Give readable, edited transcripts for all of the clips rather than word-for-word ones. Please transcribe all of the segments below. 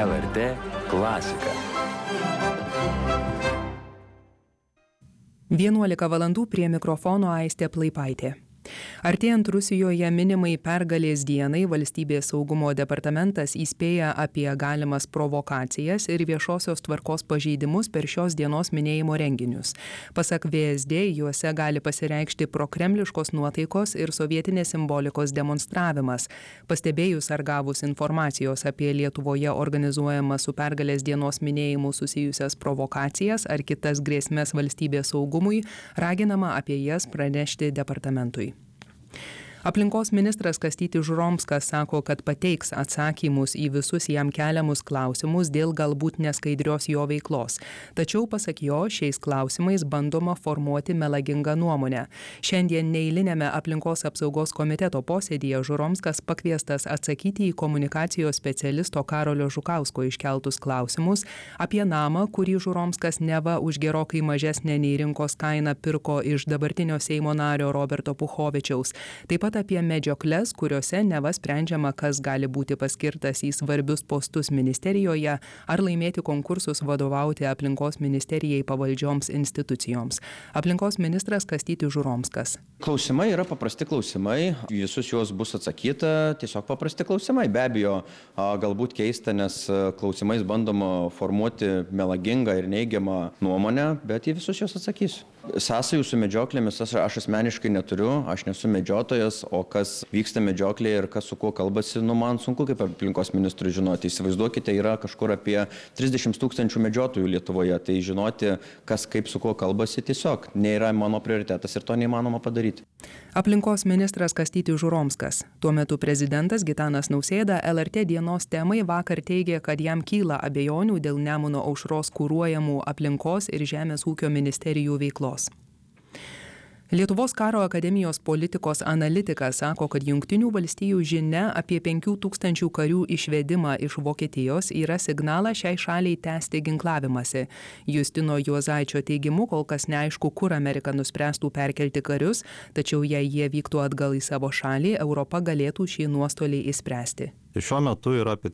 LRT klasika. 11 valandų prie mikrofono Aistė Plaipaitė. Artėjant Rusijoje minimai pergalės dienai, Valstybės saugumo departamentas įspėja apie galimas provokacijas ir viešosios tvarkos pažeidimus per šios dienos minėjimo renginius. Pasak VSD, juose gali pasireikšti prokremliškos nuotaikos ir sovietinės simbolikos demonstravimas. Pastebėjus ar gavus informacijos apie Lietuvoje organizuojamas su pergalės dienos minėjimu susijusias provokacijas ar kitas grėsmes valstybės saugumui, raginama apie jas pranešti departamentui. Aplinkos ministras Kastytis Žuromskas sako, kad pateiks atsakymus į visus jam keliamus klausimus dėl galbūt neskaidrios jo veiklos. Tačiau, pasak jo, šiais klausimais bandoma formuoti melagingą nuomonę. Šiandien neeilinėme aplinkos apsaugos komiteto posėdyje Žuromskas pakviestas atsakyti į komunikacijos specialisto Karolio Žukausko iškeltus klausimus apie namą, kurį Žuromskas neva už gerokai mažesnę nei rinkos kainą pirko iš dabartinio Seimo nario Roberto Puchovičiaus. Taip pat apie medžiokles, kuriuose neva sprendžiama, kas gali būti paskirtas į svarbius postus ministerijoje ar laimėti konkursus vadovauti aplinkos ministerijai pavaldžioms institucijoms. Aplinkos ministras Kastytis Žuromskas. Klausimai yra paprasti klausimai, visus juos bus atsakyta, tiesiog paprasti klausimai. Be abejo, galbūt keista, nes klausimais bandoma formuoti melagingą ir neigiamą nuomonę, bet į visus juos atsakysiu. Sąsajų su medžioklėmis aš asmeniškai neturiu, aš nesu medžiotojas, o kas vyksta medžioklėje ir kas su kuo kalbasi, man sunku kaip aplinkos ministrui žinoti. Įsivaizduokite, yra kažkur apie 30 000 medžiotojų Lietuvoje, tai žinoti, kas kaip su kuo kalbasi, tiesiog nėra mano prioritetas ir to neįmanoma padaryti. Aplinkos ministras Kastytis Žuromskas. Tuo metu prezidentas Gitanas Nausėda LRT dienos temai vakar teigė, kad jam kyla abejonių dėl Nemuno aušros kuruojamų aplinkos ir žemės ūkio ministerijų veiklos. Lietuvos karo akademijos politikos analitikas sako, kad Jungtinių valstijų žinia apie 5000 karių išvedimą iš Vokietijos yra signalas šiai šaliai tęsti ginklavimąsi. Justino Juozaičio teigimu, kol kas neaišku, kur Amerika nuspręstų perkelti karius, tačiau jei jie vyktų atgal į savo šalį, Europa galėtų šį nuostolį išspręsti. Šiuo metu yra apie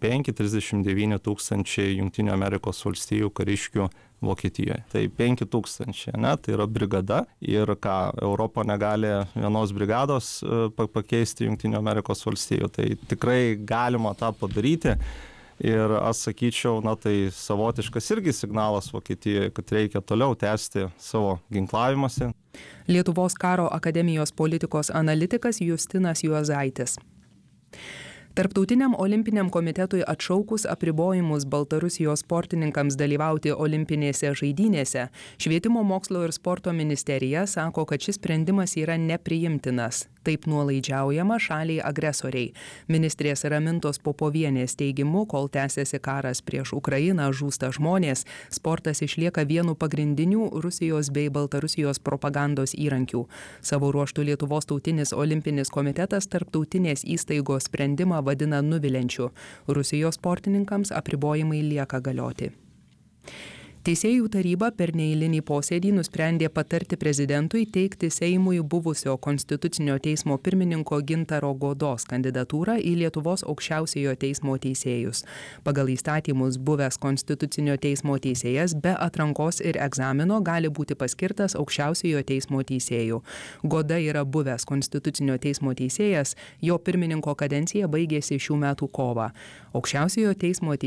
35-39 tūkstančiai Jungtinių Amerikos valstijų kariškių Vokietijoje. Tai 5000, tai yra brigada ir ką, Europa negali vienos brigados pakeisti Jungtinių Amerikos valstijų. Tai tikrai galima tą padaryti ir aš sakyčiau, tai savotiškas irgi signalas Vokietijoje, kad reikia toliau tęsti savo ginklavimąsi. Lietuvos karo akademijos politikos analitikas Justinas Juozaitis. Tarptautiniam olimpiniam komitetui atšaukus apribojimus Baltarusijos sportininkams dalyvauti olimpinėse žaidynėse, Švietimo mokslo ir sporto ministerija sako, kad šis sprendimas yra nepriimtinas. Taip nuolaidžiaujama šaliai agresoriai. Ministrės Ramintos Popovienės teigimu, kol tęsiasi karas prieš Ukrainą, žūsta žmonės, sportas išlieka vienu pagrindinių Rusijos bei Baltarusijos propagandos įrankių. Savo ruožtu Lietuvos tautinis olimpinis komitetas tarptautinės įstaigos sprendimą vadina nuviliančiu. Rusijos sportininkams apribojimai lieka galioti. Teisėjų taryba per neeilinį posėdį nusprendė patarti prezidentui teikti Seimui buvusio Konstitucinio teismo pirmininko Gintaro Godos kandidatūrą į Lietuvos aukščiausiojo teismo teisėjus. Pagal įstatymus buvęs Konstitucinio teismo teisėjas be atrankos ir egzamino gali būti paskirtas aukščiausiojo teismo teisėjų. Goda yra buvęs Konstitucinio teismo teisėjas, jo pirmininko kadencija baigėsi šių metų kovą. Aukščiausiojo teismo